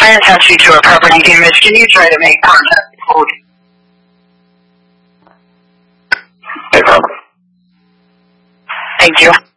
trying to attach you to a property damage. Can you try to make contact? No problem. Thank you.